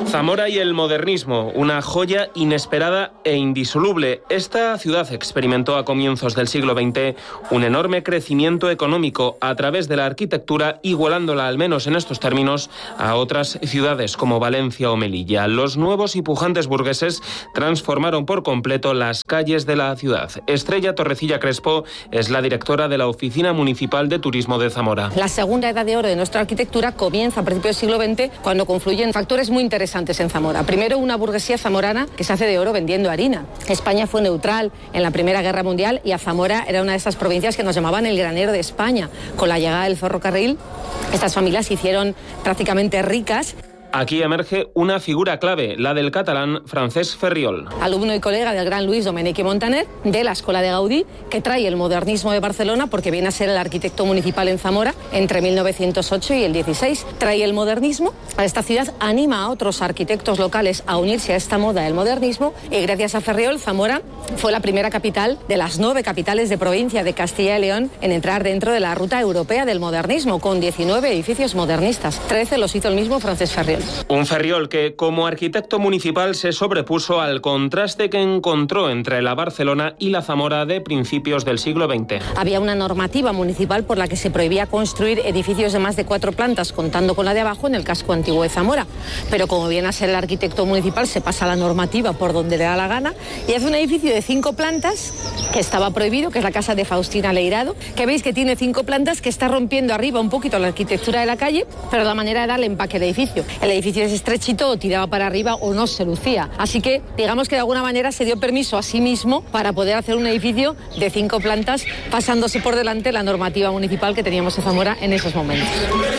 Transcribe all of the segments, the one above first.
Zamora y el modernismo, una joya inesperada e indisoluble. Esta ciudad experimentó a comienzos del siglo XX un enorme crecimiento económico a través de la arquitectura, igualándola, al menos en estos términos, a otras ciudades como Valencia o Melilla. Los nuevos y pujantes burgueses transformaron por completo las calles de la ciudad. Estrella Torrecilla Crespo es la directora de la Oficina Municipal de Turismo de Zamora. La segunda edad de oro de nuestra arquitectura comienza a principios del siglo XX, cuando confluyen factores muy interesantes en Zamora. Primero, una burguesía zamorana que se hace de oro vendiendo harina. España fue neutral en la Primera Guerra Mundial y a Zamora era una de esas provincias que nos llamaban el granero de España. Con la llegada del ferrocarril, estas familias se hicieron prácticamente ricas. Aquí emerge una figura clave, la del catalán Francesc Ferriol. Alumno y colega del gran Luis Domènech i Montaner, de la Escuela de Gaudí, que trae el modernismo de Barcelona porque viene a ser el arquitecto municipal en Zamora entre 1908 y el 16. Trae el modernismo a esta ciudad, anima a otros arquitectos locales a unirse a esta moda del modernismo y gracias a Ferriol, Zamora fue la primera capital de las 9 capitales de provincia de Castilla y León en entrar dentro de la ruta europea del modernismo, con 19 edificios modernistas. 13 los hizo el mismo Francesc Ferriol. Un Ferriol que, como arquitecto municipal, se sobrepuso al contraste que encontró entre la Barcelona y la Zamora de principios del siglo XX. Había una normativa municipal por la que se prohibía construir edificios de más de 4 plantas, contando con la de abajo, en el casco antiguo de Zamora. Pero como viene a ser el arquitecto municipal, se pasa la normativa por donde le da la gana y hace un edificio de 5 plantas que estaba prohibido, que es la casa de Faustina Leirado, que veis que tiene 5 plantas, que está rompiendo arriba un poquito la arquitectura de la calle, pero la manera de darle empaque al edificio. El edificio es estrechito, o tiraba para arriba o no se lucía. Así que digamos que de alguna manera se dio permiso a sí mismo para poder hacer un edificio de 5 plantas, pasándose por delante la normativa municipal que teníamos en Zamora en esos momentos.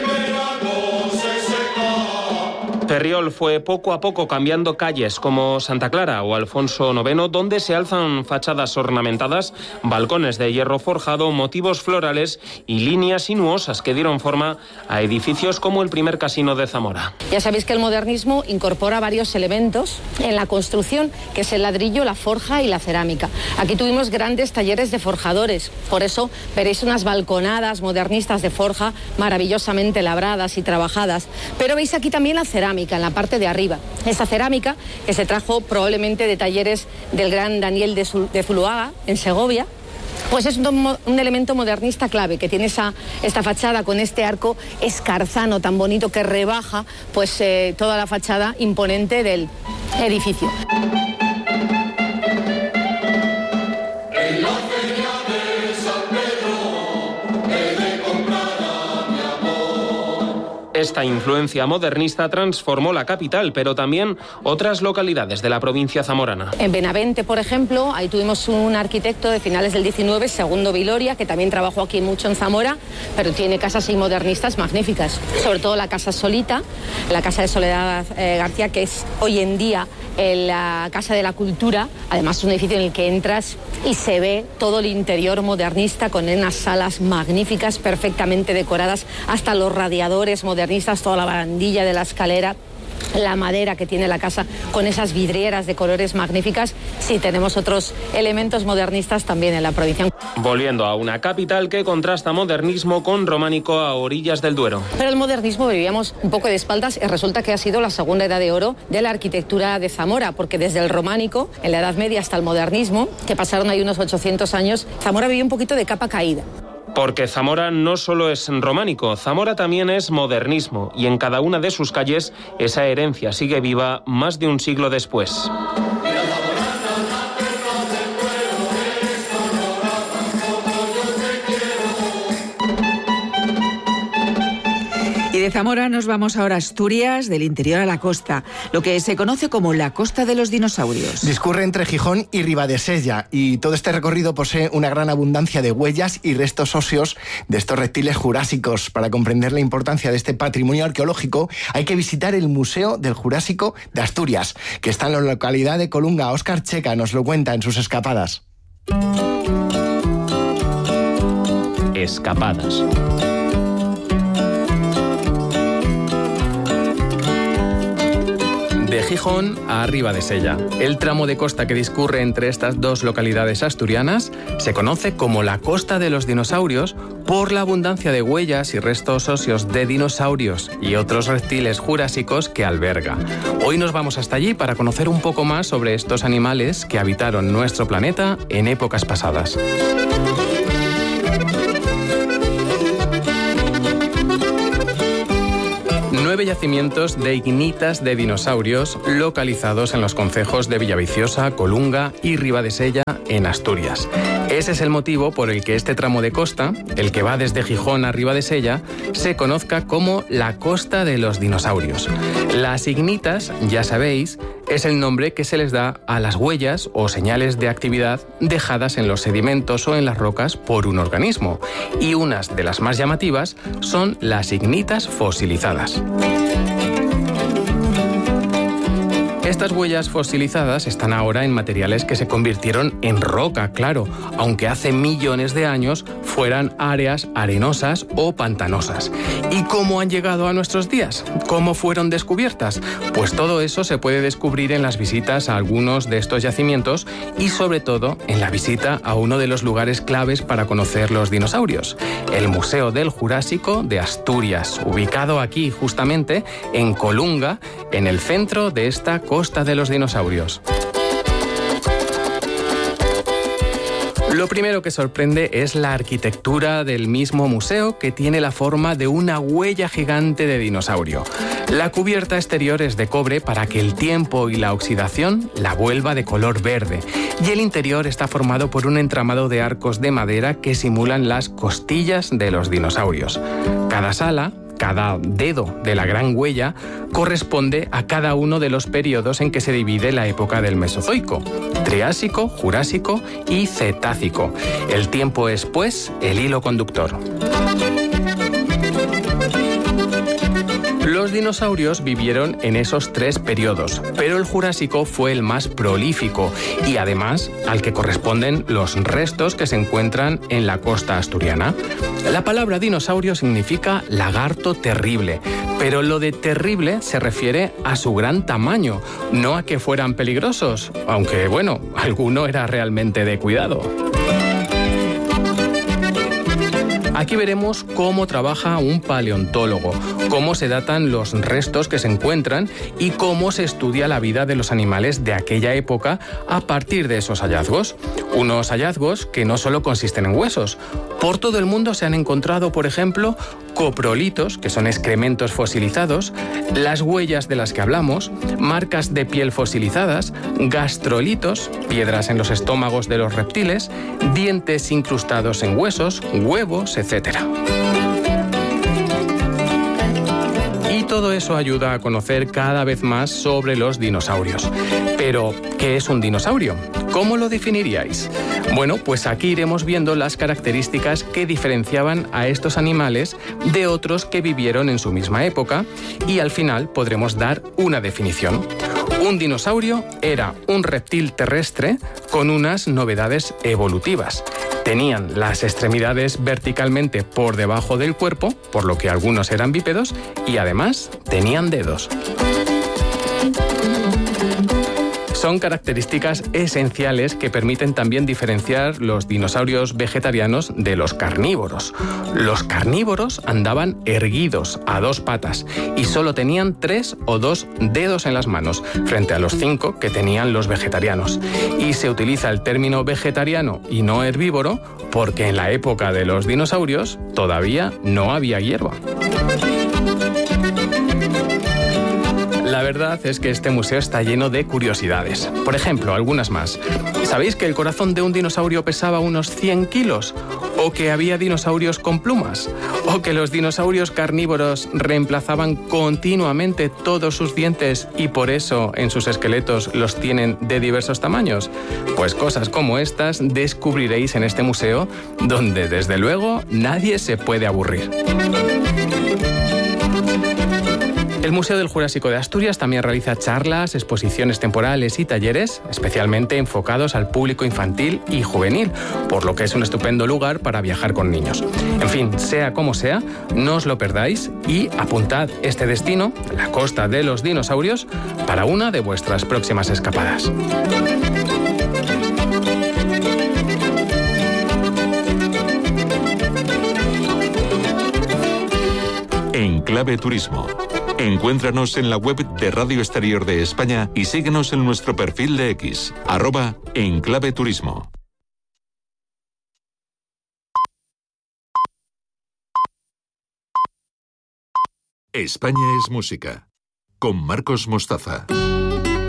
Ferriol fue poco a poco cambiando calles como Santa Clara o Alfonso IX, donde se alzan fachadas ornamentadas, balcones de hierro forjado, motivos florales y líneas sinuosas que dieron forma a edificios como el primer casino de Zamora. Ya sabéis que el modernismo incorpora varios elementos en la construcción, que es el ladrillo, la forja y la cerámica. Aquí tuvimos grandes talleres de forjadores, por eso veréis unas balconadas modernistas de forja maravillosamente labradas y trabajadas. Pero veis aquí también la cerámica en la parte de arriba. Esta cerámica que se trajo probablemente de talleres del gran Daniel de Zuloaga en Segovia, pues es un elemento modernista clave, que tiene esta fachada con este arco escarzano tan bonito que rebaja pues toda la fachada imponente del edificio. Esta influencia modernista transformó la capital, pero también otras localidades de la provincia zamorana. En Benavente, por ejemplo, ahí tuvimos un arquitecto de finales del 19, Segundo Viloria, que también trabajó aquí mucho en Zamora, pero tiene casas modernistas magníficas. Sobre todo la Casa Solita, la Casa de Soledad García, que es hoy en día la Casa de la Cultura. Además, es un edificio en el que entras y se ve todo el interior modernista, con unas salas magníficas, perfectamente decoradas, hasta los radiadores modernistas, toda la barandilla de la escalera, la madera que tiene la casa con esas vidrieras de colores magníficas. Sí, tenemos otros elementos modernistas también en la provincia. Volviendo a una capital que contrasta modernismo con románico a orillas del Duero. Pero el modernismo vivíamos un poco de espaldas y resulta que ha sido la segunda edad de oro de la arquitectura de Zamora, porque desde el románico, en la Edad Media, hasta el modernismo, que pasaron ahí unos 800 años, Zamora vivió un poquito de capa caída. Porque Zamora no solo es románico, Zamora también es modernismo, y en cada una de sus calles esa herencia sigue viva más de un siglo después. Y de Zamora nos vamos ahora a Asturias, del interior a la costa, lo que se conoce como la Costa de los Dinosaurios. Discurre entre Gijón y Ribadesella, y todo este recorrido posee una gran abundancia de huellas y restos óseos de estos reptiles jurásicos. Para comprender la importancia de este patrimonio arqueológico, hay que visitar el Museo del Jurásico de Asturias, que está en la localidad de Colunga. Óscar Checa nos lo cuenta en sus escapadas. Escapadas. De Gijón a Ribadesella. El tramo de costa que discurre entre estas dos localidades asturianas se conoce como la Costa de los Dinosaurios por la abundancia de huellas y restos óseos de dinosaurios y otros reptiles jurásicos que alberga. Hoy nos vamos hasta allí para conocer un poco más sobre estos animales que habitaron nuestro planeta en épocas pasadas. 9 yacimientos de ignitas de dinosaurios localizados en los concejos de Villaviciosa, Colunga y Ribadesella, en Asturias. Ese es el motivo por el que este tramo de costa, el que va desde Gijón a Ribadesella, se conozca como la Costa de los Dinosaurios. Las ignitas, ya sabéis, es el nombre que se les da a las huellas o señales de actividad dejadas en los sedimentos o en las rocas por un organismo. Y unas de las más llamativas son las ignitas fosilizadas. Estas huellas fosilizadas están ahora en materiales que se convirtieron en roca, claro, aunque hace millones de años fueran áreas arenosas o pantanosas. ¿Y cómo han llegado a nuestros días? ¿Cómo fueron descubiertas? Pues todo eso se puede descubrir en las visitas a algunos de estos yacimientos y sobre todo en la visita a uno de los lugares claves para conocer los dinosaurios, el Museo del Jurásico de Asturias, ubicado aquí justamente en Colunga, en el centro de esta Costa de los Dinosaurios. Lo primero que sorprende es la arquitectura del mismo museo, que tiene la forma de una huella gigante de dinosaurio. La cubierta exterior es de cobre para que el tiempo y la oxidación la vuelva de color verde, y el interior está formado por un entramado de arcos de madera que simulan las costillas de los dinosaurios. Cada sala, cada dedo de la gran huella, corresponde a cada uno de los periodos en que se divide la época del Mesozoico: Triásico, Jurásico y Cetácico. El tiempo es, pues, el hilo conductor. Los dinosaurios vivieron en esos 3 periodos, pero el Jurásico fue el más prolífico y además al que corresponden los restos que se encuentran en la costa asturiana. La palabra dinosaurio significa lagarto terrible, pero lo de terrible se refiere a su gran tamaño, no a que fueran peligrosos, aunque bueno, alguno era realmente de cuidado. Aquí veremos cómo trabaja un paleontólogo, cómo se datan los restos que se encuentran y cómo se estudia la vida de los animales de aquella época a partir de esos hallazgos. Unos hallazgos que no solo consisten en huesos. Por todo el mundo se han encontrado, por ejemplo, coprolitos, que son excrementos fosilizados, las huellas de las que hablamos, marcas de piel fosilizadas, gastrolitos, piedras en los estómagos de los reptiles, dientes incrustados en huesos, huevos, etc. Y todo eso ayuda a conocer cada vez más sobre los dinosaurios. Pero, ¿qué es un dinosaurio? ¿Cómo lo definiríais? Bueno, pues aquí iremos viendo las características que diferenciaban a estos animales de otros que vivieron en su misma época y al final podremos dar una definición. Un dinosaurio era un reptil terrestre con unas novedades evolutivas. Tenían las extremidades verticalmente por debajo del cuerpo, por lo que algunos eran bípedos, y además tenían dedos. Son características esenciales que permiten también diferenciar los dinosaurios vegetarianos de los carnívoros. Los carnívoros andaban erguidos a 2 patas y solo tenían 3 o 2 dedos en las manos, frente a los 5 que tenían los vegetarianos. Y se utiliza el término vegetariano y no herbívoro porque en la época de los dinosaurios todavía no había hierba. La verdad es que este museo está lleno de curiosidades. Por ejemplo, algunas más. ¿Sabéis que el corazón de un dinosaurio pesaba unos 100 kilos? ¿O que había dinosaurios con plumas? ¿O que los dinosaurios carnívoros reemplazaban continuamente todos sus dientes y por eso en sus esqueletos los tienen de diversos tamaños? Pues cosas como estas descubriréis en este museo, donde desde luego nadie se puede aburrir. El Museo del Jurásico de Asturias también realiza charlas, exposiciones temporales y talleres especialmente enfocados al público infantil y juvenil, por lo que es un estupendo lugar para viajar con niños. En fin, sea como sea, no os lo perdáis y apuntad este destino, la Costa de los Dinosaurios, para una de vuestras próximas escapadas. Clave Turismo. Encuéntranos en la web de Radio Exterior de España y síguenos en nuestro perfil de X, @enclaveturismo. España es música, con Marcos Mostaza.